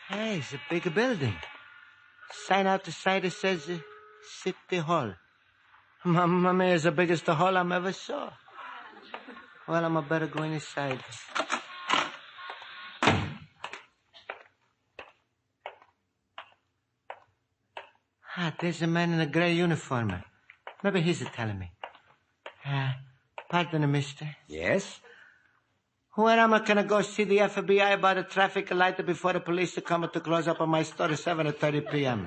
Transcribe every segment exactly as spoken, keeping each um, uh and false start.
Hey, it's a big building. Sign out the side that says uh, City Hall. Mamma mia, it's the biggest hall I ever saw. Well, I'm better go inside. Ah, there's a man in a gray uniform. Maybe he's telling me. Uh, pardon, mister. Yes? Where am I gonna go see the F B I about a traffic light before the police are coming to close up on my store at seven thirty p.m.?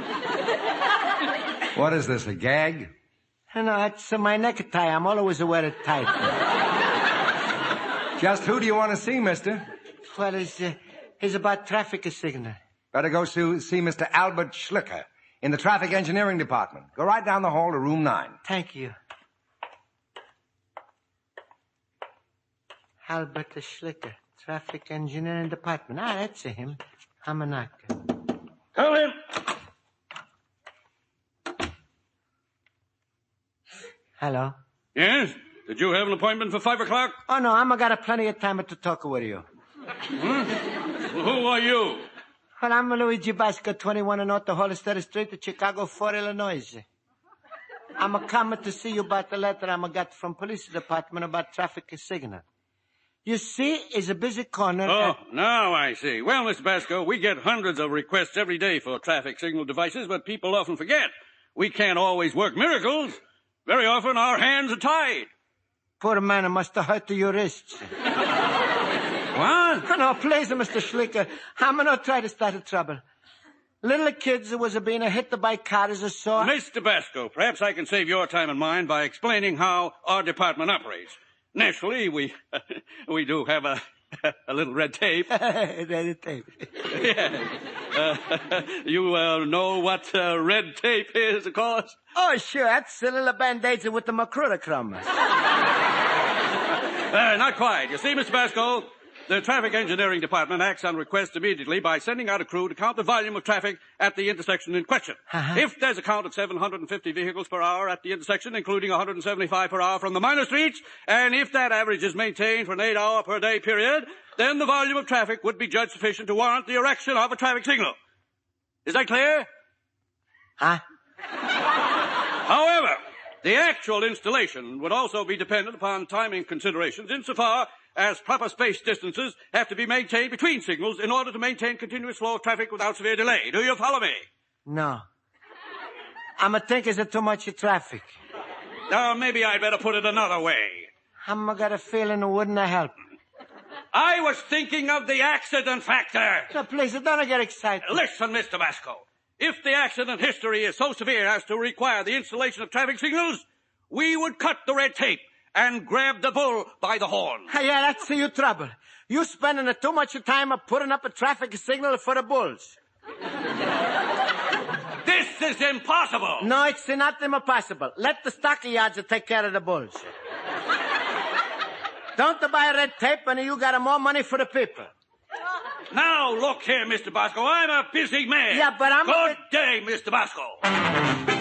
What is this, a gag? No, it's uh, my necktie. I'm always wear it tight. Just who do you want to see, mister? Well, it's, uh, it's about traffic signal. Better go see, see Mister Albert Schlicker in the traffic engineering department. Go right down the hall to room nine. Thank you. Albert Schlicker, traffic engineering department. Ah, that's him. I'm a knocker. Come in. Hello. Yes? Did you have an appointment for five o'clock? Oh, no, I'm got a plenty of time to talk with you. Hmm? Well, who are you? Well, I'm Luigi Basco, twenty-one North Hollister Street, Chicago, four, Illinois. I'm a coming to see you about the letter I got from police department about traffic signal. You see, it's a busy corner. Oh, and... now I see. Well, Mister Basco, we get hundreds of requests every day for traffic signal devices, but people often forget. We can't always work miracles. Very often our hands are tied. Poor man, it must have hurt your wrists. What? No, please, Mister Schlicker. I'm not trying to start a trouble. Little kids who was being hit by cars or so... Mister Basco, perhaps I can save your time and mine by explaining how our department operates. Naturally, we we do have a a little red tape. Red tape. Yeah. Uh, you uh, know what uh, red tape is, of course? Oh, sure. That's the little band-aids with the macruda crumbs. Uh, not quite. You see, Mister Basco, the traffic engineering department acts on request immediately by sending out a crew to count the volume of traffic at the intersection in question. Uh-huh. If there's a count of seven hundred fifty vehicles per hour at the intersection, including one hundred seventy-five per hour from the minor streets, and if that average is maintained for an eight-hour per day period, then the volume of traffic would be judged sufficient to warrant the erection of a traffic signal. Is that clear? Huh? However, the actual installation would also be dependent upon timing considerations insofar as proper space distances have to be maintained between signals in order to maintain continuous flow of traffic without severe delay. Do you follow me? No. I'm a think is too much traffic. Now, maybe I'd better put it another way. I'm got a feeling it wouldn't help. I was thinking of the accident factor. No, please, don't get excited. Listen, Mister Basco. If the accident history is so severe as to require the installation of traffic signals, we would cut the red tape and grab the bull by the horn. Yeah, that's your trouble. You spending too much time putting up a traffic signal for the bulls. This is impossible. No, it's not impossible. Let the stockyards take care of the bulls. Don't buy red tape and you got more money for the people. Now, look here, Mister Basco. I'm a busy man. Yeah, but I'm... Good day, Mister Basco.